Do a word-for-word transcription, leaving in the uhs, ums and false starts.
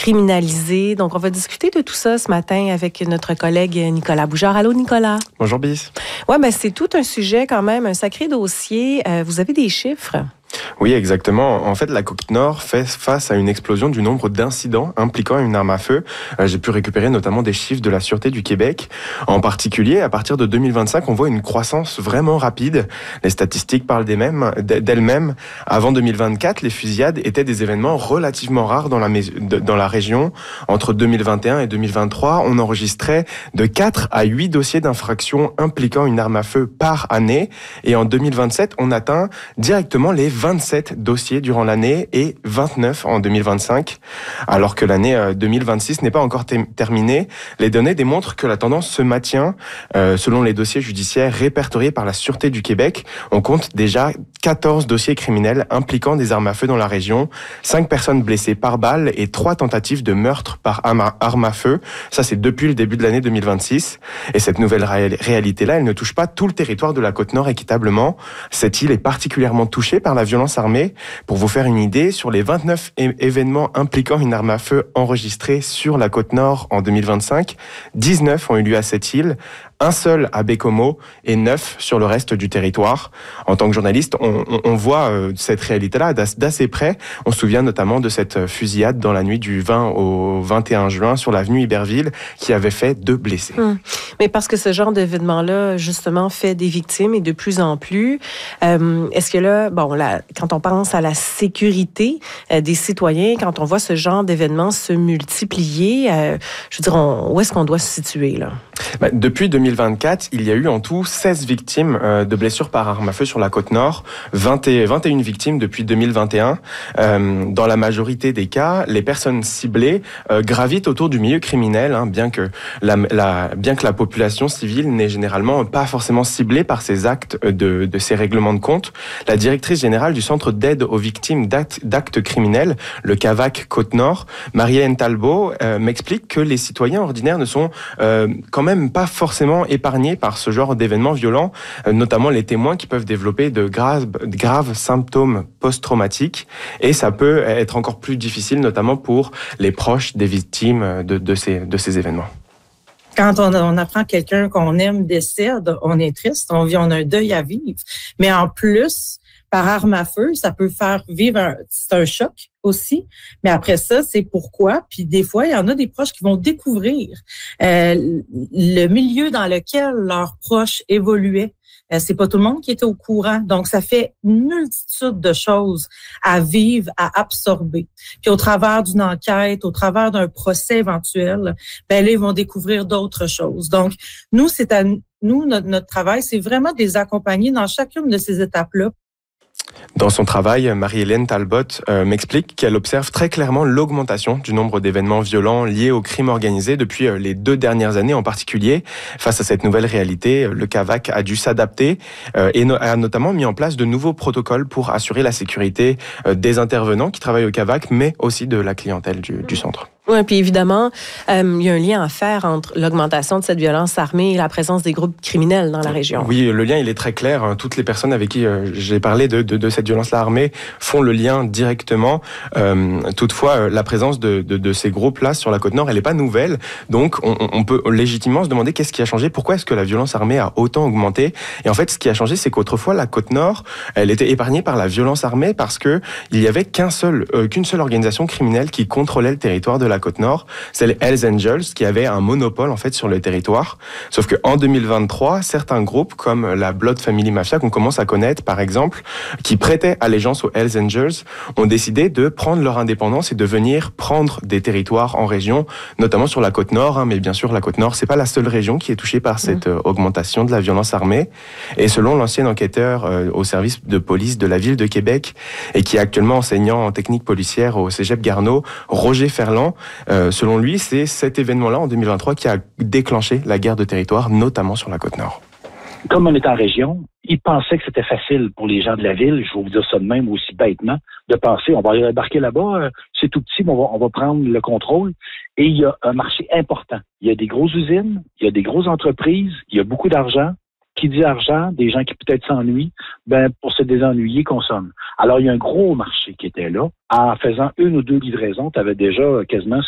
criminalisés. Donc, on va discuter de tout ça ce matin avec notre collègue Nicolas Bouchard. Allô, Nicolas? Bonjour, Bis. Oui, ben c'est tout un sujet quand même, un sacré dossier. Euh, vous avez des chiffres? Oui, exactement. En fait, la Côte-Nord fait face à une explosion du nombre d'incidents impliquant une arme à feu. Euh, j'ai pu récupérer notamment des chiffres de la Sûreté du Québec. En particulier, à partir de deux mille vingt-cinq, on voit une croissance vraiment rapide. Les statistiques parlent d'elles-mêmes. d'elles-mêmes. Avant deux mille vingt-quatre, les fusillades étaient des événements relativement rares dans la, dans la région. Entre deux mille vingt et un et deux mille vingt-trois, on enregistrait de quatre à huit dossiers d'infraction impliquant une arme à feu par année. Et en deux mille vingt-sept, on atteint directement les vingt-sept dossiers durant l'année et vingt-neuf en deux mille vingt-cinq. Alors que l'année deux mille vingt-six n'est pas encore t- terminée, les données démontrent que la tendance se maintient. Euh, selon les dossiers judiciaires répertoriés par la Sûreté du Québec, on compte déjà quatorze dossiers criminels impliquant des armes à feu dans la région, cinq personnes blessées par balle et trois tentatives de meurtre par arme à feu. Ça, c'est depuis le début de l'année deux mille vingt-six. Et cette nouvelle ré- réalité-là, elle ne touche pas tout le territoire de la Côte-Nord équitablement. Cette île est particulièrement touchée par la violence armée. Pour vous faire une idée, sur les vingt-neuf é- événements impliquant une arme à feu enregistrés sur la Côte-Nord en deux mille vingt-cinq, dix-neuf ont eu lieu à cette île, un seul à Baie-Comeau et neuf sur le reste du territoire. En tant que journaliste, on, on, on voit euh, cette réalité-là d'assez près. On se souvient notamment de cette fusillade dans la nuit du vingt au vingt et un juin sur l'avenue Iberville qui avait fait deux blessés. Hum. Mais parce que ce genre d'événement-là, justement, fait des victimes et de plus en plus. Euh, est-ce que là, bon, là, quand on pense à la sécurité euh, des citoyens, quand on voit ce genre d'événements se multiplier, euh, je veux dire, on, où est-ce qu'on doit se situer, là? Ben, depuis deux mille vingt-quatre, il y a eu en tout seize victimes euh, de blessures par arme à feu sur la Côte-Nord, vingt et, vingt et une victimes depuis deux mille vingt et un. Euh, dans la majorité des cas, les personnes ciblées euh, gravitent autour du milieu criminel, hein, bien que la, la, bien que la population civile n'est généralement pas forcément ciblée par ces actes de, de ces règlements de compte. La directrice générale du Centre d'aide aux victimes d'actes, d'actes criminels, le C A V A C Côte-Nord, Marie-Hélène Talbot, euh, m'explique que les citoyens ordinaires ne sont euh, quand même pas forcément épargnés par ce genre d'événements violents, euh, notamment les témoins qui peuvent développer de graves, de graves symptômes post-traumatiques, et ça peut être encore plus difficile, notamment pour les proches des victimes de, de, ces, de ces événements. Quand on, on apprend quelqu'un qu'on aime décède, on est triste, on vit, on a un deuil à vivre. Mais en plus, par arme à feu, ça peut faire vivre un, c'est un choc aussi. Mais après ça, c'est pourquoi. Puis des fois, il y en a des proches qui vont découvrir euh, le milieu dans lequel leurs proches évoluaient. Euh, c'est pas tout le monde qui était au courant. Donc, ça fait une multitude de choses à vivre, à absorber. Puis au travers d'une enquête, au travers d'un procès éventuel, ben là, ils vont découvrir d'autres choses. Donc, nous, c'est à nous, notre, notre travail, c'est vraiment de les accompagner dans chacune de ces étapes-là. Dans son travail, Marie-Hélène Talbot euh, m'explique qu'elle observe très clairement l'augmentation du nombre d'événements violents liés au crime organisé depuis euh, les deux dernières années en particulier. Face à cette nouvelle réalité, le C A V A C a dû s'adapter euh, et no- a notamment mis en place de nouveaux protocoles pour assurer la sécurité euh, des intervenants qui travaillent au C A V A C, mais aussi de la clientèle du, du centre. Oui, puis évidemment, euh, il y a un lien à faire entre l'augmentation de cette violence armée et la présence des groupes criminels dans la région. Oui, le lien, il est très clair. Toutes les personnes avec qui euh, j'ai parlé de, de, de cette violence-là armée font le lien directement. Euh, toutefois, la présence de, de, de ces groupes-là sur la Côte-Nord, elle n'est pas nouvelle. Donc, on, on peut légitimement se demander qu'est-ce qui a changé, pourquoi est-ce que la violence armée a autant augmenté. Et en fait, ce qui a changé, c'est qu'autrefois, la Côte-Nord, elle était épargnée par la violence armée parce que il y avait qu'un seul, euh, qu'une seule organisation criminelle qui contrôlait le territoire de la Côte-Nord, c'est les Hells Angels qui avaient un monopole en fait sur le territoire. Sauf que en deux mille vingt-trois, certains groupes comme la Blood Family Mafia qu'on commence à connaître par exemple, qui prêtaient allégeance aux Hells Angels, ont décidé de prendre leur indépendance et de venir prendre des territoires en région, notamment sur la Côte-Nord. Hein, mais bien sûr, la Côte-Nord, c'est pas la seule région qui est touchée par cette mmh. augmentation de la violence armée. Et selon l'ancien enquêteur euh, au service de police de la ville de Québec et qui est actuellement enseignant en technique policière au Cégep Garneau, Roger Ferland, Euh, selon lui, c'est cet événement-là, en deux mille vingt-trois, qui a déclenché la guerre de territoire, notamment sur la Côte-Nord. Comme on est en région, ils pensaient que c'était facile pour les gens de la ville, je vais vous dire ça de même aussi bêtement, de penser, on va aller embarquer là-bas, c'est tout petit, mais on va, on va prendre le contrôle. Et il y a un marché important. Il y a des grosses usines, il y a des grosses entreprises, il y a beaucoup d'argent. Qui dit argent, des gens qui peut-être s'ennuient, ben pour se désennuyer, consomment. Alors, il y a un gros marché qui était là. En faisant une ou deux livraisons, tu avais déjà quasiment ce